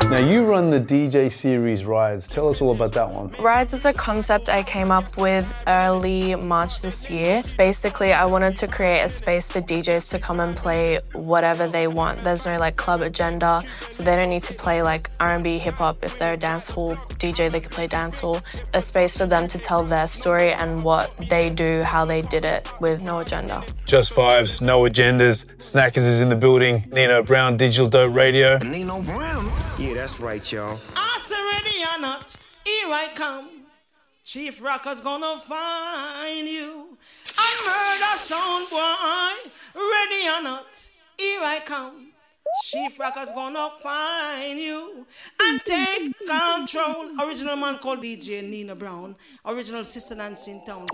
Now you run the DJ series Rides. Tell us all about that one. Rides is a concept I came up with early March this year. Basically, I wanted to create a space for DJs to come and play whatever they want. There's no like club agenda, so they don't need to play like R&B, hip hop. If they're a dance hall DJ, they could play dance hall. A space for them to tell their story and what they do, how they did it, with no agenda. Just vibes, no agendas. Snackers is in the building. Nino Brown, Digital Dope Radio. Nino Brown? Yeah, that's right, y'all. I say ready or not, here I come. Chief Rocker's gonna find you. A murder sound boy. Ready or not, here I come. Chief Rocker's gonna find you and take control. Original man called DJ Nino Brown. Original Sister Nancy in town.